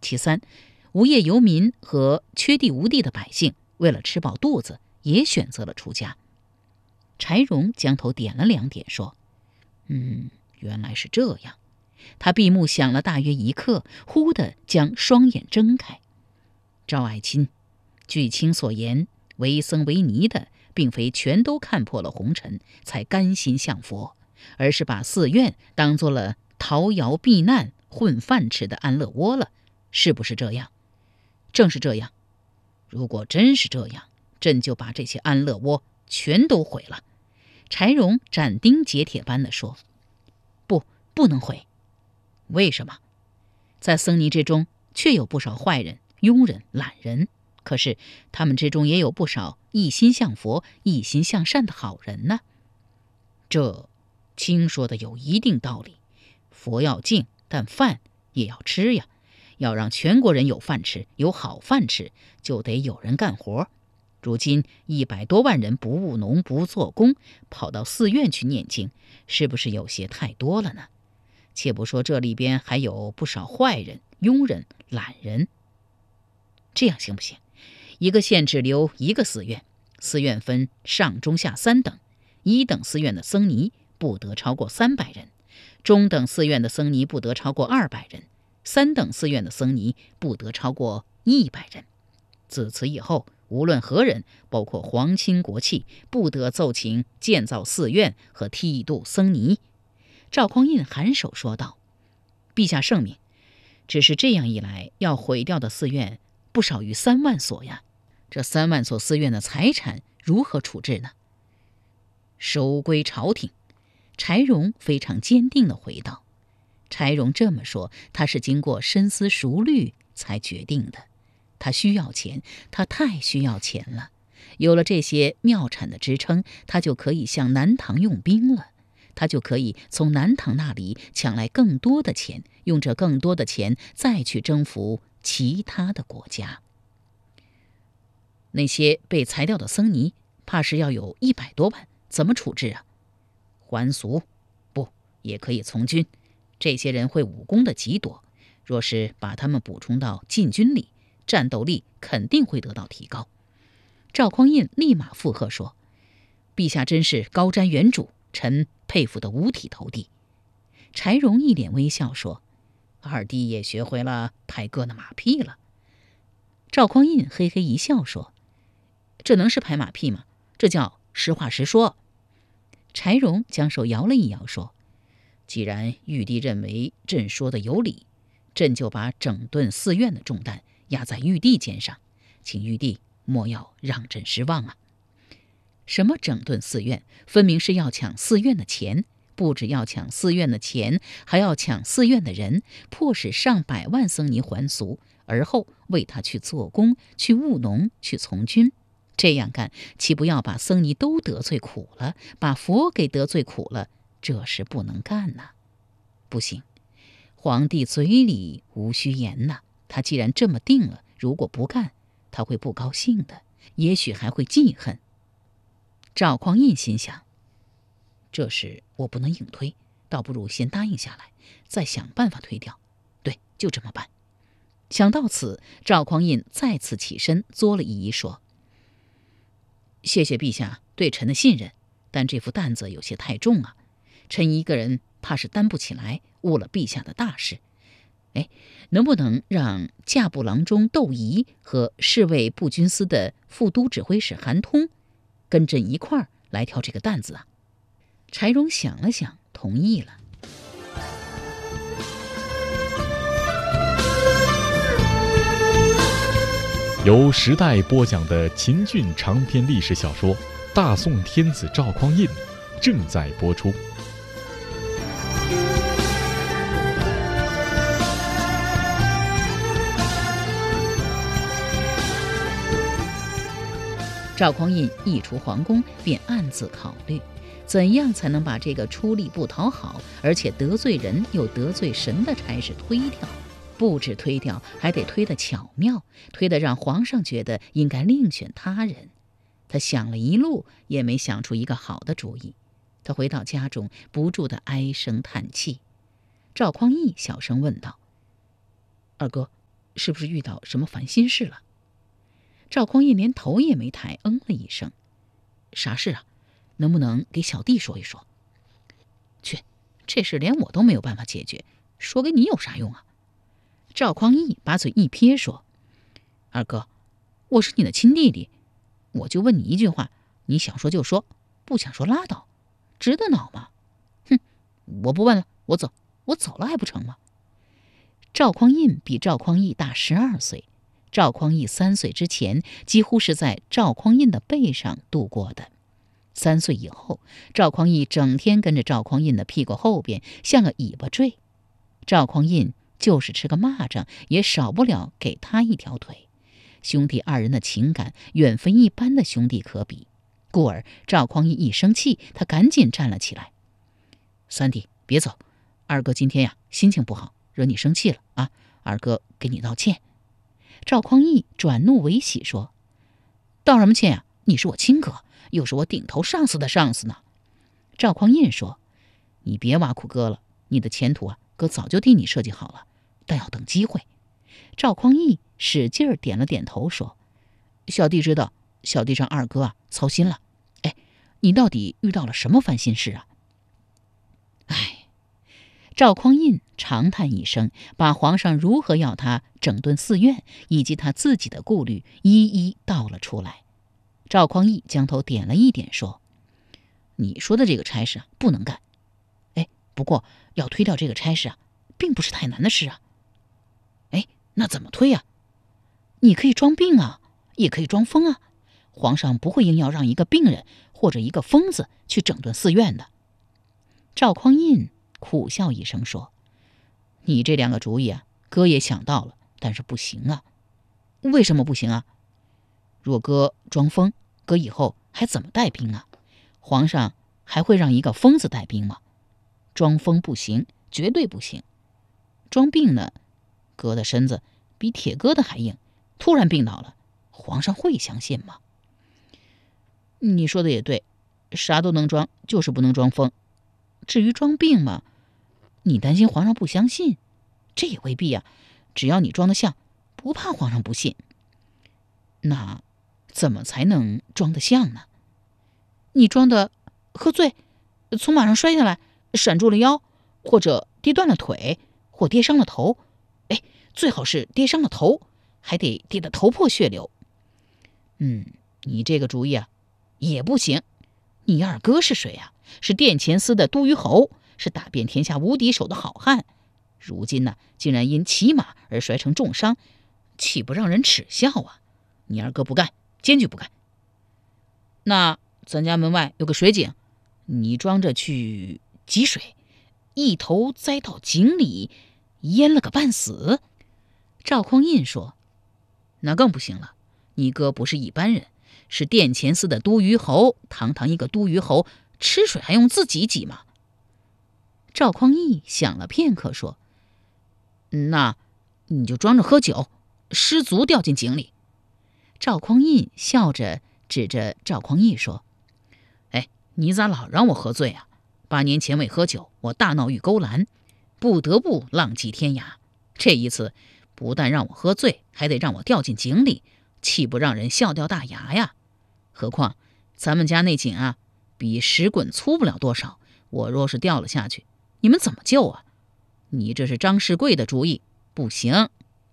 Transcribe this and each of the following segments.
其三，无业游民和缺地无地的百姓为了吃饱肚子，也选择了出家。柴荣将头点了2点，说：“原来是这样。”他闭目想了大约1刻，忽地将双眼睁开。赵爱卿，据卿所言，为僧为尼的并非全都看破了红尘才甘心向佛，而是把寺院当作了逃谣避难混饭吃的安乐窝了，是不是这样？正是这样。如果真是这样，朕就把这些安乐窝全都毁了。柴荣斩钉截铁般地说：“不能毁。”为什么？在僧尼之中确有不少坏人、庸人、懒人，可是他们之中也有不少一心向佛、一心向善的好人呢。这卿说的有一定道理，佛要敬，但饭也要吃呀。要让全国人有饭吃，有好饭吃，就得有人干活。如今100多万人不务农不做工，跑到寺院去念经，是不是有些太多了呢？且不说这里边还有不少坏人、庸人、懒人。这样行不行？一个县只留1个寺院，寺院分上中下3等，1等寺院的僧尼不得超过300人，中等寺院的僧尼不得超过200人，3等寺院的僧尼不得超过100人。自此以后，无论何人，包括皇亲国戚，不得奏请建造寺院和剃度僧尼。赵匡胤颔首说道：“陛下圣明，只是这样一来，要毁掉的寺院不少于3万所呀。这3万所寺院的财产如何处置呢？”收归朝廷。柴荣非常坚定地回道。柴荣这么说，他是经过深思熟虑才决定的。他需要钱，他太需要钱了。有了这些庙产的支撑，他就可以向南唐用兵了。他就可以从南唐那里抢来更多的钱，用这更多的钱再去征服其他的国家。那些被裁掉的僧尼，怕是要有100多万，怎么处置啊？还俗？不，也可以从军。这些人会武功的极多，若是把他们补充到禁军里，战斗力肯定会得到提高。赵匡胤立马附和说：“陛下真是高瞻远瞩，臣佩服得五体投地。”柴荣一脸微笑说：“二弟也学会了拍哥的马屁了。”赵匡胤嘿嘿一笑说：“这能是拍马屁吗？这叫实话实说。”柴荣将手摇了一摇说：“既然玉帝认为朕说的有理，朕就把整顿寺院的重担压在玉帝肩上，请玉帝莫要让朕失望啊。”什么整顿寺院？分明是要抢寺院的钱，不只要抢寺院的钱，还要抢寺院的人，迫使上百万僧尼还俗，而后为他去做工、去务农、去从军。这样干，岂不要把僧尼都得罪苦了，把佛给得罪苦了？这是不能干呐！不行，皇帝嘴里无需言呐。他既然这么定了，如果不干，他会不高兴的，也许还会记恨。赵匡胤心想，这事我不能硬推，倒不如先答应下来，再想办法推掉。对，就这么办。想到此，赵匡胤再次起身作了一揖说：“谢谢陛下对臣的信任，但这副担子有些太重啊，臣一个人怕是担不起来，误了陛下的大事。能不能让驾部郎中窦仪和侍卫步军司的副都指挥使韩通跟朕一块儿来挑这个担子啊？”柴荣想了想，同意了。 由时代播讲的秦俊长篇历史小说《大宋天子赵匡胤》正在播出。 赵匡胤一出皇宫，便暗自考虑，怎样才能把这个出力不讨好，而且得罪人又得罪神的差事推掉。不止推掉，还得推得巧妙，推得让皇上觉得应该另选他人。他想了一路，也没想出一个好的主意。他回到家中，不住地唉声叹气。赵匡胤小声问道：“二哥， 是不是遇到什么烦心事了？”赵匡胤连头也没抬，嗯了一声：“啥事啊？能不能给小弟说一说？”“去，这事连我都没有办法解决，说给你有啥用啊？”赵匡胤把嘴一撇说：“二哥，我是你的亲弟弟，我就问你一句话，你想说就说，不想说拉倒，值得恼吗？”“哼，我不问了，我走了还不成吗？”赵匡胤比赵匡义大12岁，赵匡义3岁之前几乎是在赵匡胤的背上度过的。3岁以后，赵匡义整天跟着赵匡胤的屁股后边，像个尾巴坠。赵匡胤就是吃个蚂蚱，也少不了给他一条腿。兄弟二人的情感远非一般的兄弟可比，故而赵匡胤一生气，他赶紧站了起来：“三弟，别走，二哥今天呀心情不好，惹你生气了啊，二哥给你道歉。”赵匡胤转怒为喜说：“道什么歉呀？你是我亲哥，又是我顶头上司的上司呢。”赵匡胤说：“你别挖苦哥了，你的前途啊，哥早就替你设计好了，但要等机会。”赵匡胤使劲儿点了点头说：“小弟知道，小弟让二哥啊操心了。哎，你到底遇到了什么烦心事啊？”哎，赵匡胤长叹一声，把皇上如何要他整顿寺院，以及他自己的顾虑一一道了出来。赵匡胤将头点了一点说：“你说的这个差事啊，不能干。哎，不过要推掉这个差事啊，并不是太难的事啊。”“哎，那怎么推啊？”“你可以装病啊，也可以装疯啊。皇上不会硬要让一个病人或者一个疯子去整顿寺院的。”赵匡胤苦笑一声说：“你这2个主意啊，哥也想到了，但是不行啊。”“为什么不行啊？”“若哥装疯，哥以后还怎么带兵啊？皇上还会让一个疯子带兵吗？装疯不行，绝对不行。装病呢，哥的身子比铁疙瘩还硬，突然病倒了，皇上会相信吗？”“你说的也对，啥都能装，就是不能装疯。至于装病嘛，你担心皇上不相信，这也未必啊。只要你装得像，不怕皇上不信。那怎么才能装得像呢？你装的喝醉，从马上摔下来，闪住了腰，或者跌断了腿，或跌伤了头。哎，最好是跌伤了头，还得跌得头破血流。你这个主意啊，也不行。你二哥是谁啊？是殿前司的都虞侯，是打遍天下无敌手的好汉。如今呢，竟然因骑马而摔成重伤，岂不让人耻笑啊？你二哥不干，坚决不干。那咱家门外有个水井，你装着去汲水，一头栽到井里，淹了个半死。”赵匡胤说：“那更不行了，你哥不是一般人，是殿前司的都虞侯，堂堂一个都虞侯，吃水还用自己挤吗？”赵匡胤想了片刻说：“那你就装着喝酒，失足掉进井里。”赵匡胤笑着指着赵匡义说：“哎，你咋老让我喝醉啊？8年前为喝酒，我大闹玉勾栏，不得不浪迹天涯。这一次不但让我喝醉，还得让我掉进井里，岂不让人笑掉大牙呀？何况咱们家那井啊，比石滚粗不了多少，我若是掉了下去，你们怎么救啊？你这是张世贵的主意，不行。”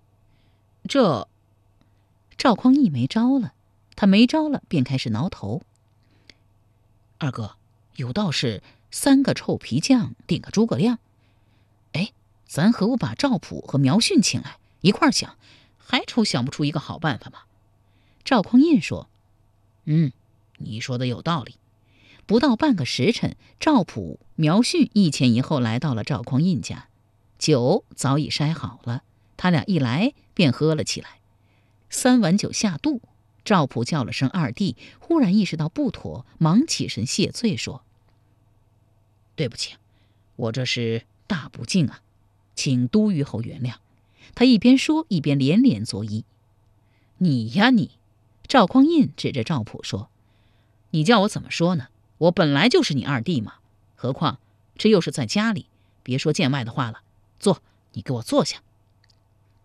赵匡胤没招了，他没招了，便开始挠头。“二哥，有道是3个臭皮匠顶个诸葛亮。哎，咱何不把赵普和苗训请来一块儿想，还愁想不出一个好办法吗？”赵匡胤说：“你说的有道理。”不到半个时辰，赵普、苗训一前一后来到了赵匡胤家，酒早已筛好了，他俩一来便喝了起来。3碗酒下肚，赵普叫了声二弟，忽然意识到不妥，忙起身谢罪说：“对不起，我这是大不敬啊，请都虞侯原谅。”他一边说一边连连作揖。“你呀你！”赵匡胤指着赵普说：“你叫我怎么说呢？我本来就是你二弟嘛，何况这又是在家里，别说见外的话了。坐，你给我坐下。”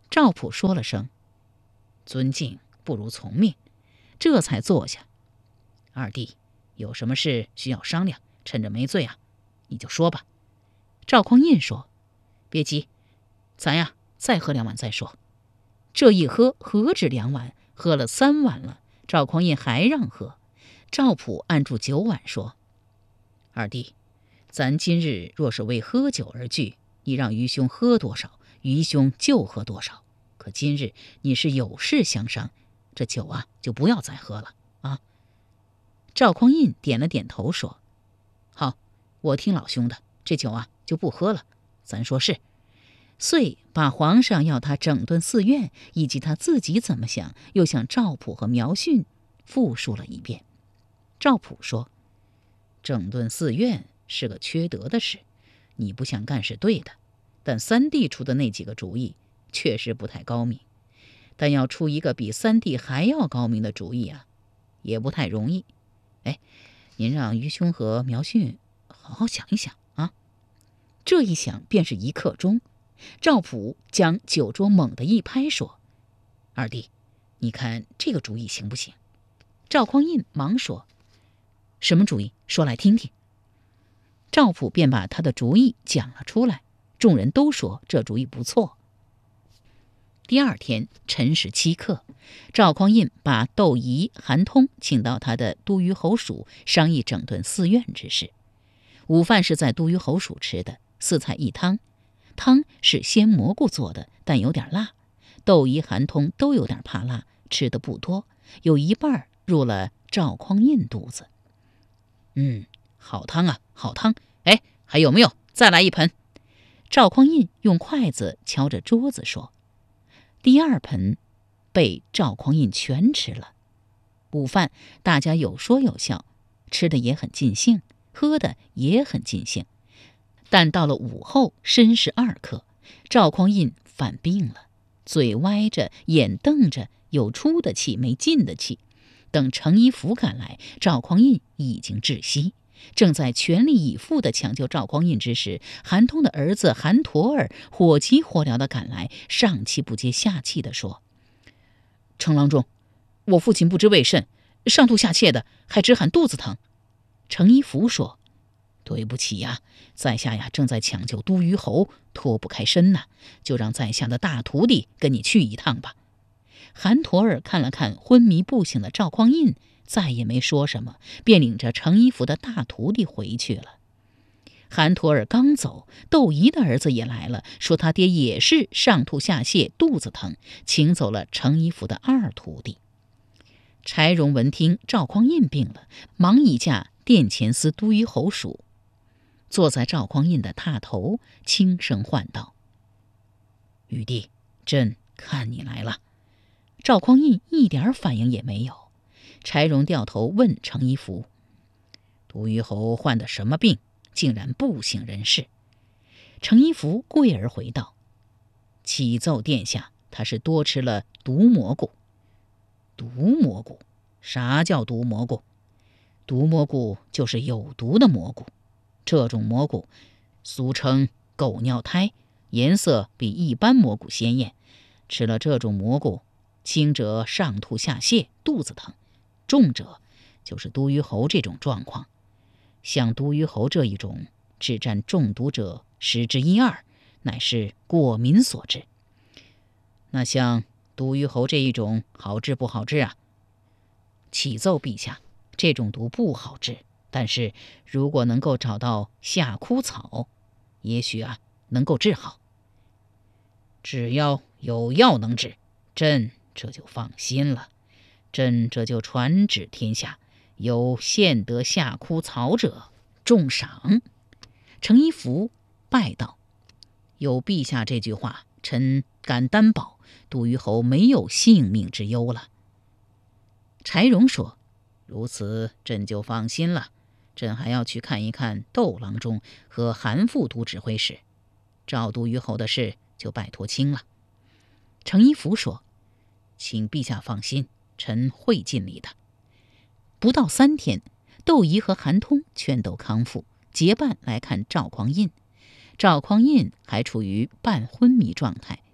赵普说了声尊敬不如从命，这才坐下。二弟，有什么事需要商量，趁着没醉啊，你就说吧。赵匡胤说：别急，咱呀再喝2碗再说。这一喝何止2碗，喝了3碗了。赵匡胤还让喝。赵普按住酒碗说：二弟，咱今日若是为喝酒而聚，你让于兄喝多少，于兄就喝多少。可今日你是有事相商，这酒啊就不要再喝了啊。赵匡胤点了点头说：好，我听老兄的，这酒啊就不喝了，咱说是。遂把皇上要他整顿寺院，以及他自己怎么想，又向赵普和苗训复述了一遍。赵普说：整顿寺院是个缺德的事，你不想干是对的，但三弟出的那几个主意确实不太高明，但要出一个比三弟还要高明的主意啊，也不太容易。您让于兄和苗训好好想一想啊。这一想便是1刻钟。赵普将酒桌猛地一拍说：二弟，你看这个主意行不行？赵匡胤忙说：什么主意？说来听听。赵普便把他的主意讲了出来，众人都说这主意不错。第2天辰时7刻，赵匡胤把窦仪、韩通请到他的都虞侯署，商议整顿寺院之事。午饭是在都虞侯署吃的，4菜1汤。汤是鲜蘑菇做的，但有点辣。窦仪、韩通都有点怕辣，吃的不多，有一半入了赵匡胤肚子。好汤啊，好汤！还有没有？再来1盆。赵匡胤用筷子敲着桌子说。第2盆被赵匡胤全吃了。午饭大家有说有笑，吃的也很尽兴，喝的也很尽兴。但到了午后申时2刻，赵匡胤犯病了，嘴歪着，眼瞪着，有出的气没进的气。等程一福赶来，赵匡胤已经窒息。正在全力以赴地抢救赵匡胤之时，韩通的儿子韩佗儿火急火燎地赶来，上气不接下气地说：程郎中，我父亲不知为甚，上吐下泻的，还直喊肚子疼。程一福说：对不起呀，在下呀正在抢救都虞侯，脱不开身呐，就让在下的大徒弟跟你去一趟吧。韩佗儿看了看昏迷不醒的赵匡胤，再也没说什么，便领着程一福的大徒弟回去了。韩佗儿刚走，窦仪的儿子也来了，说他爹也是上吐下泻，肚子疼，请走了程一福的2徒弟。柴荣闻听赵匡胤病了，忙移驾殿前司都虞侯署，坐在赵匡胤的榻头，轻声唤道：玉帝，朕看你来了。赵匡胤一点反应也没有。柴荣掉头问程一福：都虞侯患的什么病，竟然不省人事？程一福跪而回道：启奏殿下，他是多吃了毒蘑菇。毒蘑菇？啥叫毒蘑菇？毒蘑菇就是有毒的蘑菇，这种蘑菇俗称狗尿苔，颜色比一般蘑菇鲜艳。吃了这种蘑菇，轻者上吐下泻，肚子疼，重者就是都虞侯这种状况。像都虞侯这一种，只占中毒者10之1-2，乃是过敏所致。那像都虞侯这一种，好治不好治啊？启奏陛下，这种毒不好治，但是如果能够找到夏枯草，也许能够治好。只要有药能治，朕这就放心了。朕这就传旨天下，有献得夏枯草者，重赏。程一福拜道：有陛下这句话，臣敢担保都虞侯没有性命之忧了。柴荣说：如此朕就放心了，朕还要去看一看窦郎中和韩副都指挥使，赵都虞侯的事就拜托清了。程一福说：请陛下放心，臣会尽力的。不到3天，窦仪和韩通全都康复，结伴来看赵匡胤。赵匡胤还处于半昏迷状态，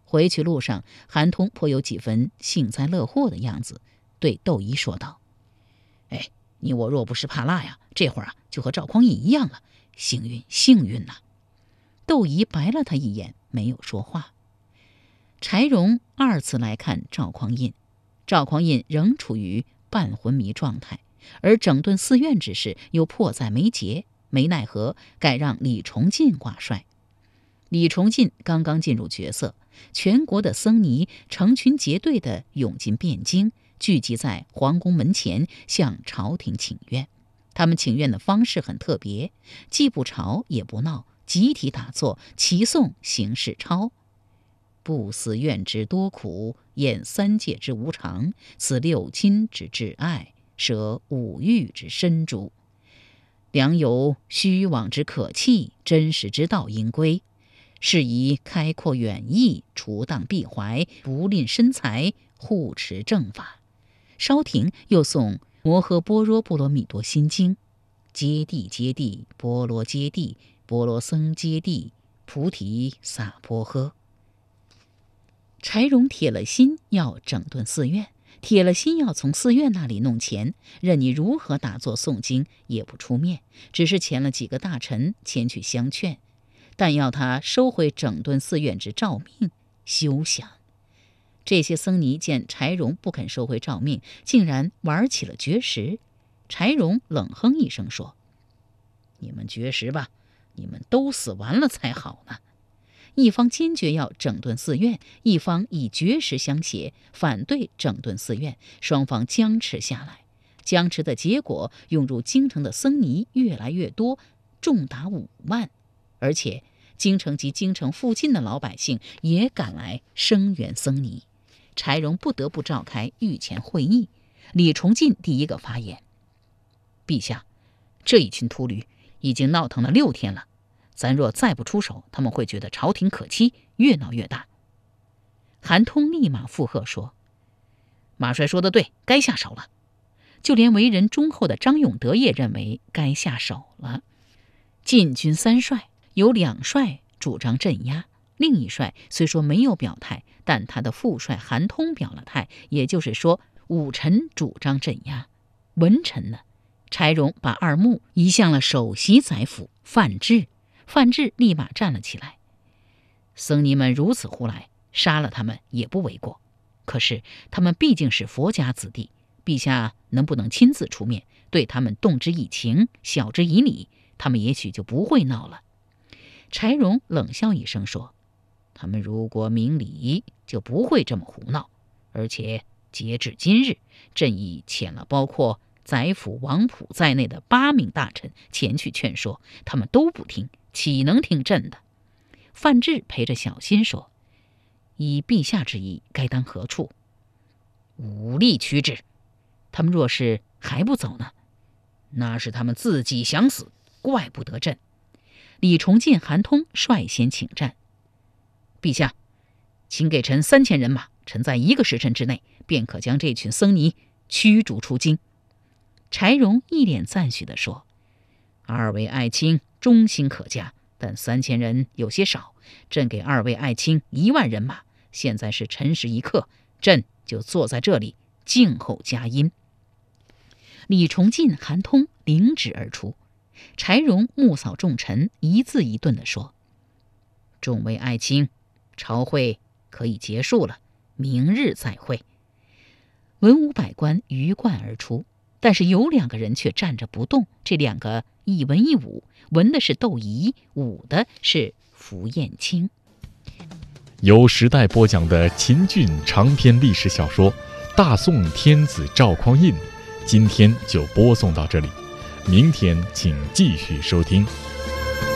回去路上，韩通颇有几分幸灾乐祸的样子，对窦仪说道：“哎，你我若不是怕辣呀，这会儿就和赵匡胤一样了，幸运幸运呐！”窦仪白了他一眼，没有说话。柴荣2次来看赵匡胤，赵匡胤仍处于半昏迷状态，而整顿寺院之事又迫在眉睫，没奈何，改让李崇进挂帅。李崇进刚刚进入角色，全国的僧尼成群结队地涌进汴京，聚集在皇宫门前向朝廷请愿。他们请愿的方式很特别，既不吵也不闹，集体打坐，齐诵行事抄：“不思愿之多苦，厌3界之无常，此6亲之挚爱，舍5欲之深诛。良有虚妄之可弃，真实之道应归。是以开阔远意，除荡闭怀，不吝身财，护持正法。”稍停，又诵摩诃般若波罗蜜多心经：“揭谛揭谛，波罗揭谛，波罗僧揭谛，菩提萨婆诃。”柴荣铁了心要整顿寺院，铁了心要从寺院那里弄钱，任你如何打坐诵经也不出面，只是遣了几个大臣前去相劝，但要他收回整顿寺院之诏命，休想。这些僧尼见柴荣不肯收回诏命，竟然玩起了绝食。柴荣冷哼一声说：“你们绝食吧，你们都死完了才好呢。”一方坚决要整顿寺院，一方以绝食相胁，反对整顿寺院，双方僵持下来。僵持的结果，涌入京城的僧尼越来越多，重达5万，而且京城及京城附近的老百姓也赶来声援僧尼。柴荣不得不召开御前会议。李崇进第一个发言：“陛下，这一群秃驴已经闹腾了6天了，咱若再不出手，他们会觉得朝廷可欺，越闹越大。”韩通立马附和说：“马帅说得对，该下手了。”就连为人忠厚的张永德也认为该下手了。禁军3帅有2帅主张镇压，另一帅虽说没有表态，但他的副帅韩通表了态，也就是说武臣主张镇压。文臣呢？柴荣把2目移向了首席宰辅范质。范质立马站了起来：“僧尼们如此胡来，杀了他们也不为过。可是他们毕竟是佛家子弟，陛下能不能亲自出面，对他们动之以情，晓之以理，他们也许就不会闹了。”柴荣冷笑一声说：“他们如果明理，就不会这么胡闹。而且截至今日，朕已遣了包括宰辅王溥在内的8名大臣前去劝说，他们都不听，岂能听朕的？”范质陪着小心说：“依陛下之意，该当何处？”“武力驱之。他们若是还不走呢？那是他们自己想死，怪不得朕。”李崇进、韩通率先请战：“陛下，请给臣3000人马，臣在1个时辰之内便可将这群僧尼驱逐出京。”柴荣一脸赞许地说：“2位爱卿忠心可嘉，但3000人有些少，朕给2位爱卿1万人马。现在是辰时一刻，朕就坐在这里静候佳音。”李崇进、韩通领旨而出。柴荣目扫众臣，一字一顿地说：“众位爱卿，朝会可以结束了，明日再会。”文武百官鱼贯而出，但是有2个人却站着不动。这2个一文一武，文的是窦仪，武的是符彦卿。 由时代播讲的秦俊长篇历史小说《大宋天子赵匡胤》，今天就播送到这里，明天请继续收听。